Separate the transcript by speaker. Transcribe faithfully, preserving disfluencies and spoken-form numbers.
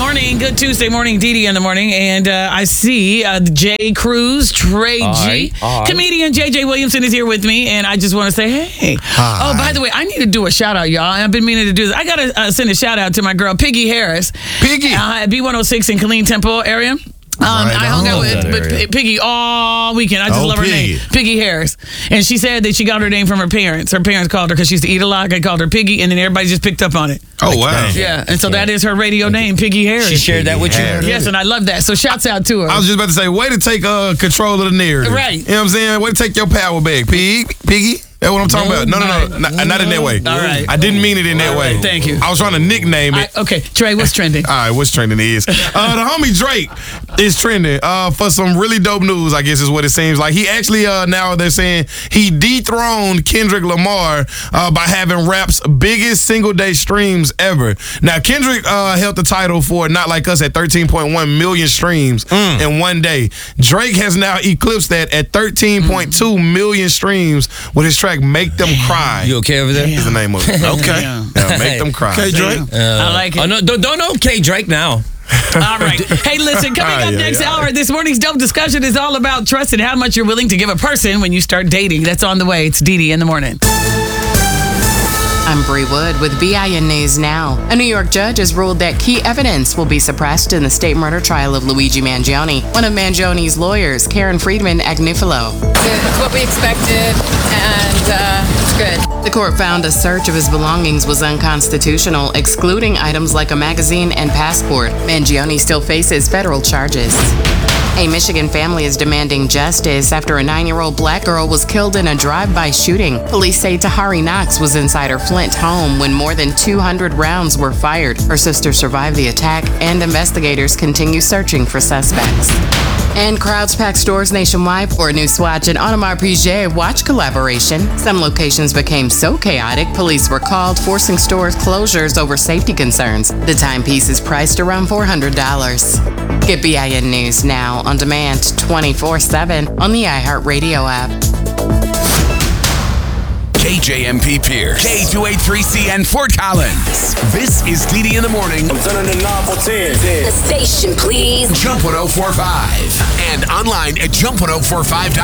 Speaker 1: morning. Good Tuesday morning, Dee Dee in the morning. And uh, I see uh, Jay Cruz, Trey
Speaker 2: All
Speaker 1: G.
Speaker 2: right, all right.
Speaker 1: Comedian J J Williamson is here with me. And I just want to say, hey.
Speaker 3: Hi.
Speaker 1: Oh, by the way, I need to do a shout out, y'all. I've been meaning to do this. I got to uh, send a shout out to my girl, Piggy Harris.
Speaker 3: Piggy.
Speaker 1: Uh, at B one oh six in Killeen Temple area. Um,
Speaker 3: Right
Speaker 1: I hung
Speaker 3: on.
Speaker 1: out with,
Speaker 2: That
Speaker 1: with
Speaker 2: area.
Speaker 1: P- Piggy all weekend. I just
Speaker 3: Oh,
Speaker 1: love her
Speaker 3: Piggy.
Speaker 1: name, Piggy Harris. And she said that she got her name from her parents. Her parents called her because she used to eat a lot. They called her Piggy, and then everybody just picked up on it.
Speaker 3: Oh, wow.
Speaker 1: Yeah, and so that is her radio name, Piggy Harris.
Speaker 2: She shared that with you?
Speaker 3: Harris.
Speaker 1: Yes, and I love that. So shouts out to her.
Speaker 3: I was just about to say, way to take uh, control of the narrative.
Speaker 1: Right.
Speaker 3: You know what I'm saying? Way to take your power back, Pig. Piggy. That's what I'm talking
Speaker 1: No,
Speaker 3: about. No, no, no.
Speaker 1: no.
Speaker 3: Not, not in that way.
Speaker 1: All right.
Speaker 3: I didn't mean it in that
Speaker 1: All
Speaker 3: way.
Speaker 1: right, thank you.
Speaker 3: I was trying to nickname
Speaker 1: I,
Speaker 3: it.
Speaker 1: okay, Trey, what's trending?
Speaker 3: All right, what's trending is uh, the homie Drake is trending uh, for some really dope news, I guess is what it seems like. He actually, uh, now they're saying he dethroned Kendrick Lamar uh, by having rap's biggest single day streams ever. Now, Kendrick uh, held the title for Not Like Us at thirteen point one million streams in one day. Drake has now eclipsed that at thirteen point two million streams with his track Make Them Cry.
Speaker 2: You okay over there?
Speaker 3: Is the name of it. Okay.
Speaker 1: Yeah.
Speaker 3: Yeah, Make Them Cry.
Speaker 4: Okay, Drake.
Speaker 1: I like it.
Speaker 2: Oh, no, don't, don't know K Drake now.
Speaker 1: All right. Hey, listen, coming
Speaker 3: Ah,
Speaker 1: up
Speaker 3: yeah,
Speaker 1: next
Speaker 3: yeah.
Speaker 1: hour, this morning's dope discussion is all about trust and how much you're willing to give a person when you start dating. That's on the way. It's Dee Dee in the morning.
Speaker 5: I'm Bree Wood with B I N News Now. A New York judge has ruled that key evidence will be suppressed in the state murder trial of Luigi Mangione. One of Mangioni's lawyers, Karen Friedman Agnifilo.
Speaker 6: It's what we expected, and uh, it's good.
Speaker 5: The court found a search of his belongings was unconstitutional, excluding items like a magazine and passport. Mangione still faces federal charges. A Michigan family is demanding justice after a nine-year-old black girl was killed in a drive-by shooting. Police say Tahari Knox was inside her Flint home when more than two hundred rounds were fired. Her sister survived the attack, and investigators continue searching for suspects. And crowds packed stores nationwide for a new Swatch and Audemars Piguet watch collaboration. Some locations became so chaotic, police were called, forcing store closures over safety concerns. The timepiece is priced around four hundred dollars. Get B I N News now on demand twenty-four seven on the iHeartRadio app.
Speaker 7: K J M P Pierce, K two eighty-three C N Fort Collins. This is Dee Dee in the morning.
Speaker 8: I'm turning the knob for ten.
Speaker 9: The station, please.
Speaker 7: Jump one oh four point five and online at jump one oh four five dot